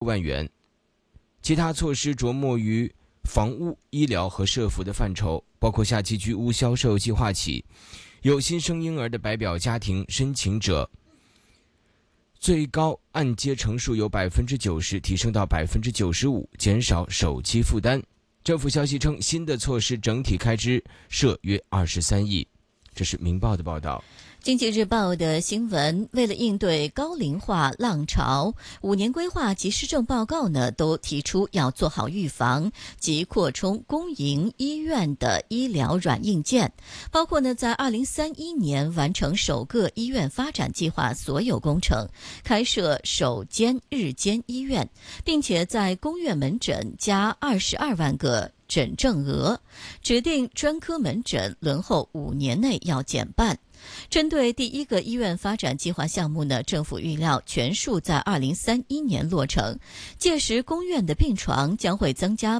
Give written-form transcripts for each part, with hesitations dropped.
万元。其他措施着墨于房屋、医疗和社福的范畴，包括下期居屋销售计划起，有新生婴儿的白表家庭申请者，最高按揭成数由 90% 提升到 95%， 减少首期负担。政府消息称，新的措施整体开支涉约23亿。这是明报的报道。 经济日报的新闻，为了应对高龄化浪潮，5年规划及施政报告呢，都提出要做好预防及扩充公营医院的医疗软硬件，包括呢，在2031年完成首个医院发展计划所有工程，开设首间日间医院，并且在公院门诊加22万个诊症额，指定专科门诊轮候5年内要减半。针对第一个医院发展计划项目呢，政府预料全数在2031年落成，届时公院的病床将会增加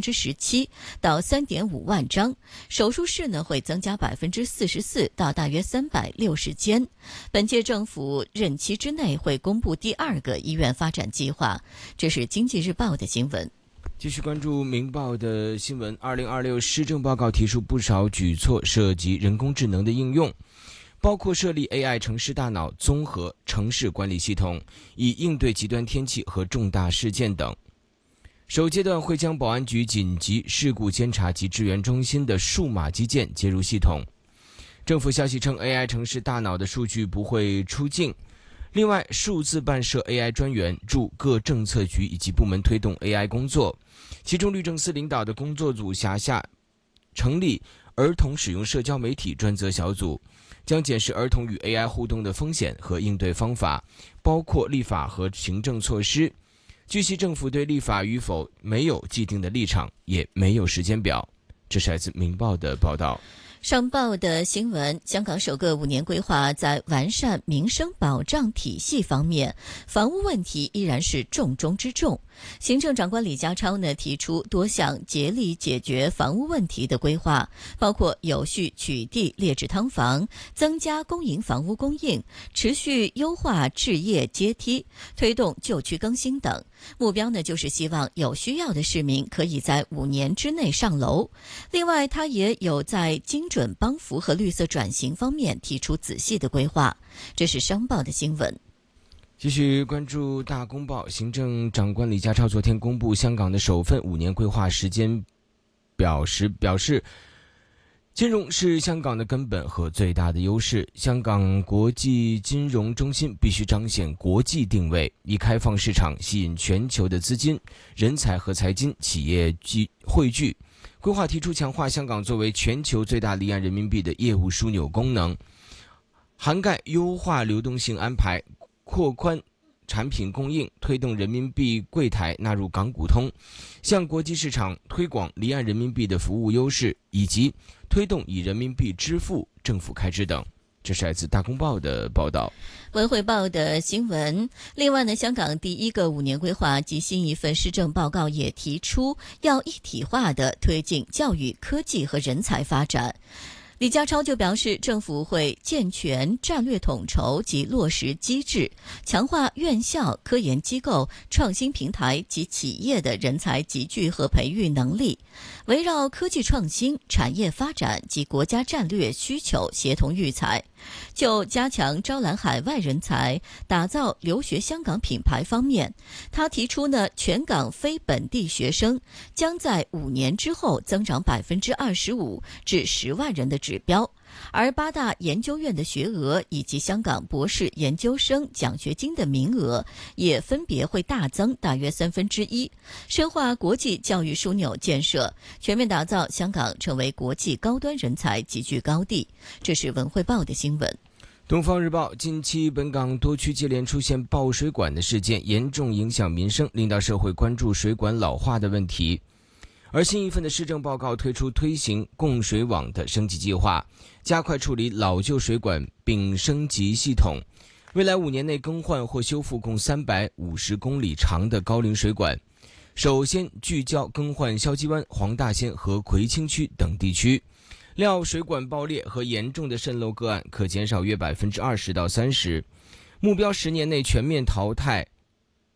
17% 到 3.5 万张，手术室呢会增加 44% 到大约360间。本届政府任期之内会公布第二个医院发展计划。这是经济日报的新闻。 继续关注明报的新闻。2026施政报告提出不少举措，涉及人工智能的应用，包括设立 AI 城市大脑综合城市管理系统，以应对极端天气和重大事件等。首阶段会将保安局紧急事故监察及支援中心的数码基建接入系统。政府消息称， AI 城市大脑的数据不会出境。另外，数字办设 AI 专员，驻各政策局以及部门推动 AI 工作。其中，律政司领导的工作组辖下成立儿童使用社交媒体专责小组，将检视儿童与 AI 互动的风险和应对方法，包括立法和行政措施。据悉，政府对立法与否没有既定的立场，也没有时间表。这是来自明报的报道。 上报的新闻，香港首个5年规划在完善民生保障体系方面，房屋问题依然是重中之重。行政长官李家超呢提出多项竭力解决房屋问题的规划，包括有序取缔劣质劏房，增加公营房屋供应，持续优化置业阶梯，推动旧区更新等。目标呢就是希望有需要的市民可以在5年之内上楼。另外，他也有在精准帮扶和绿色转型方面提出仔细的规划。这是商报的新闻。 继续关注大公报。行政长官李家超昨天公布香港的首份5年规划时间表示，金融是香港的根本和最大的优势。香港国际金融中心必须彰显国际定位，以开放市场吸引全球的资金、人才和财经企业汇聚。规划提出强化香港作为全球最大离岸人民币的业务枢纽功能，涵盖优化流动性安排、扩宽产品供应，推动人民币柜台纳入港股通，向国际市场推广离岸人民币的服务优势，以及推动以人民币支付政府开支等。这是来自大公报的报道。 文汇报的新闻。另外呢，香港第一个5年规划及新一份施政报告也提出要一体化的推进教育、科技和人才发展。李家超就表示，政府会健全战略统筹及落实机制，强化院校、科研机构、创新平台及企业的人才集聚和培育能力，围绕科技创新、产业发展及国家战略需求协同育才。就加强招揽海外人才、打造留学香港品牌方面，他提出呢，全港非本地学生将在5年之后增长 25% 至10万人的指标，而8大研究院的学额以及香港博士研究生奖学金的名额也分别会大增大约1/3，深化国际教育枢纽建设，全面打造香港成为国际高端人才集聚高地。这是文汇报的新闻。 东方日报，近期本港多区接连出现爆水管的事件，严重影响民生，令到社会关注水管老化的问题。而新一份的施政报告推行供水网的升级计划，加快处理老旧水管并升级系统。未来5年内更换或修复共350公里长的高龄水管，首先聚焦更换筲箕湾、黄大仙和葵青区等地区。料水管爆裂和严重的渗漏个案可减少约20%到30%，目标10年内全面淘汰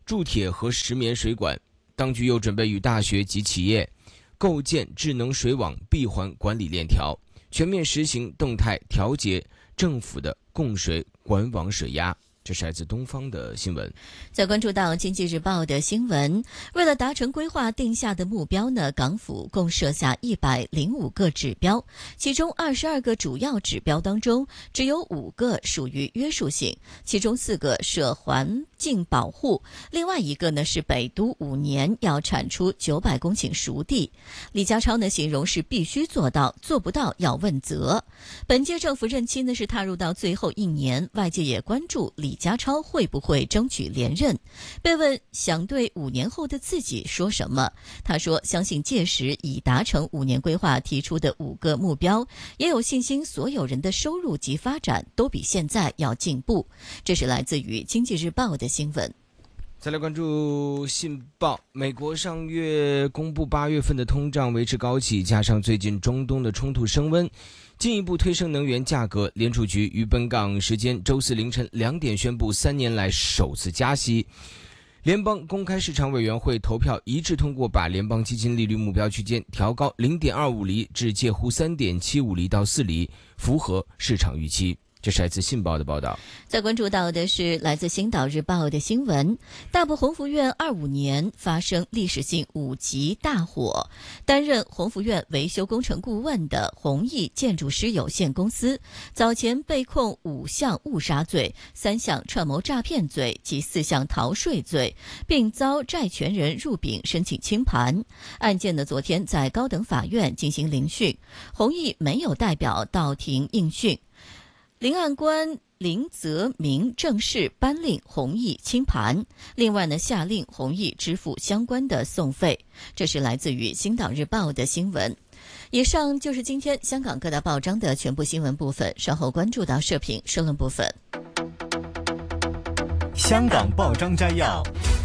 铸铁和石棉水管。当局又准备与大学及企业构建智能水网闭环管理链条，全面实行动态调节政府的供水管网水压。这是来自东方的新闻。 再关注到经济日报的新闻，为了达成规划定下的目标呢，港府共设下105个指标，其中22个主要指标当中，只有5个属于约束性，其中4个涉环境保护，另外1个呢是北都5年要产出900公顷熟地。李家超呢形容是必须做到，做不到要问责。本届政府任期呢是踏入到最后1年，外界也关注李家超会不会争取连任。被问想对5年后的自己说什么，他说相信届时已达成5年规划提出的5个目标，也有信心所有人的收入及发展都比现在要进步。这是来自于经济日报的新闻。 再来关注信报，美国上月公布8月份的通胀维持高企，加上最近中东的冲突升温，进一步推升能源价格。联储局于本港时间周四凌晨2点宣布3年来首次加息。联邦公开市场委员会投票一致通过，把联邦基金利率目标区间调高0.25厘至介乎3.75厘到4厘，符合市场预期。这是来自信报的报道。 再关注到的是来自星岛日报的新闻，大埔鸿福苑25年发生历史性5级大火，担任鸿福苑维修工程顾问的弘毅建筑师有限公司早前被控5项误杀罪、3项串谋诈骗罪及4项逃税罪，并遭债权人入禀申请清盘。案件呢昨天在高等法院进行聆讯，弘毅没有代表到庭应讯。临案官林泽明正式颁令弘毅清盘，另外呢下令弘毅支付相关的送费。这是来自于星岛日报的新闻。以上就是今天香港各大报章的全部新闻部分，稍后关注到社评社论部分。 香港报章摘要。